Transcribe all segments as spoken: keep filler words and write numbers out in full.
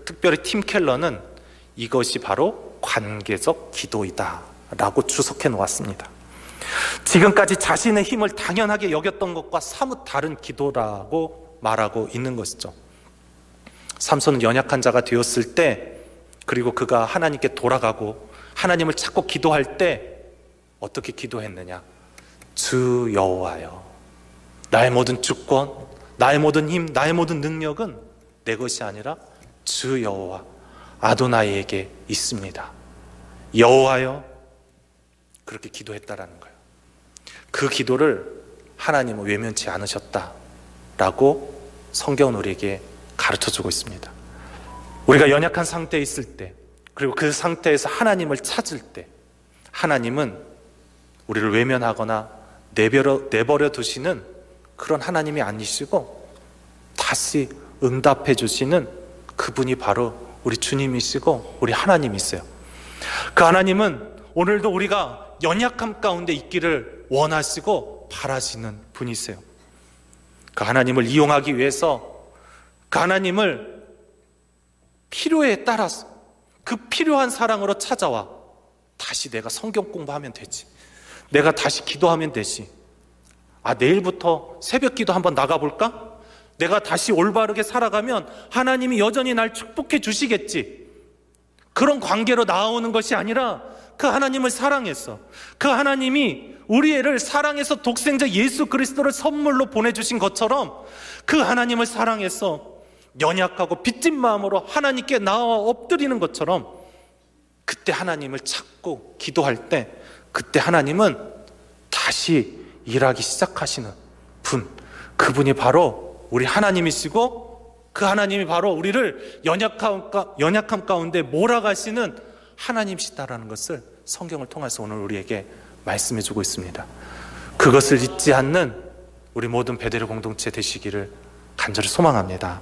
특별히 팀 켈러는 이것이 바로 관계적 기도이다 라고 주석해 놓았습니다. 지금까지 자신의 힘을 당연하게 여겼던 것과 사뭇 다른 기도라고 말하고 있는 것이죠. 삼손은 연약한 자가 되었을 때, 그리고 그가 하나님께 돌아가고 하나님을 찾고 기도할 때 어떻게 기도했느냐? 주 여호와여, 나의 모든 주권, 나의 모든 힘, 나의 모든 능력은 내 것이 아니라 주 여호와 아도나이에게 있습니다. 여호와여, 그렇게 기도했다라는 거예요. 그 기도를 하나님은 외면치 않으셨다라고 성경은 우리에게 가르쳐주고 있습니다. 우리가 연약한 상태에 있을 때, 그리고 그 상태에서 하나님을 찾을 때, 하나님은 우리를 외면하거나 내버려, 내버려 두시는 그런 하나님이 아니시고 다시 응답해 주시는 그분이 바로 우리 주님이시고 우리 하나님이세요. 그 하나님은 오늘도 우리가 연약함 가운데 있기를 원하시고 바라시는 분이세요. 그 하나님을 이용하기 위해서, 그 하나님을 필요에 따라서 그 필요한 사랑으로 찾아와 다시 내가 성경 공부하면 되지, 내가 다시 기도하면 되지, 아 내일부터 새벽 기도 한번 나가볼까? 내가 다시 올바르게 살아가면 하나님이 여전히 날 축복해 주시겠지, 그런 관계로 나오는 것이 아니라 그 하나님을 사랑해서, 그 하나님이 우리를 사랑해서 독생자 예수 그리스도를 선물로 보내주신 것처럼 그 하나님을 사랑해서 연약하고 빚진 마음으로 하나님께 나와 엎드리는 것처럼, 그때 하나님을 찾고 기도할 때 그때 하나님은 다시 일하기 시작하시는 분, 그분이 바로 우리 하나님이시고, 그 하나님이 바로 우리를 연약함, 연약함 가운데 몰아가시는 하나님이시다라는 것을 성경을 통해서 오늘 우리에게 말씀해 주고 있습니다. 그것을 잊지 않는 우리 모든 베드로 공동체 되시기를 간절히 소망합니다.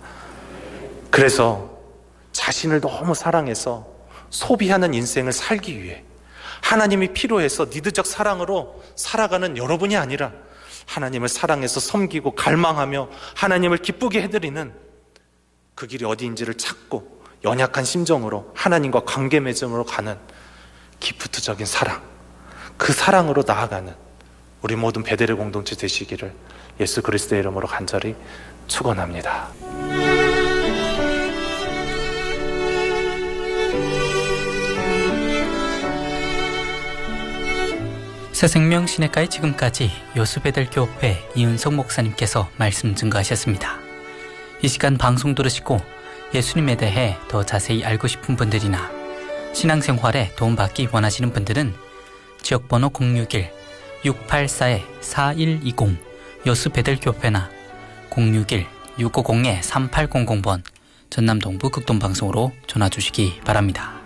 그래서 자신을 너무 사랑해서 소비하는 인생을 살기 위해 하나님이 필요해서 니드적 사랑으로 살아가는 여러분이 아니라, 하나님을 사랑해서 섬기고 갈망하며 하나님을 기쁘게 해드리는 그 길이 어디인지를 찾고 연약한 심정으로 하나님과 관계 맺음으로 가는 기프트적인 사랑, 그 사랑으로 나아가는 우리 모든 베드로 공동체 되시기를 예수 그리스도의 이름으로 간절히 축원합니다. 새생명 시내가의 지금까지 요수베델교회 이은석 목사님께서 말씀 증거하셨습니다. 이 시간 방송 들으시고 예수님에 대해 더 자세히 알고 싶은 분들이나 신앙생활에 도움받기 원하시는 분들은 지역번호 공육일 육팔사 사일이공 요수베델교회나 공육일 육오공 삼팔공공 번 전남동부 극동방송으로 전화주시기 바랍니다.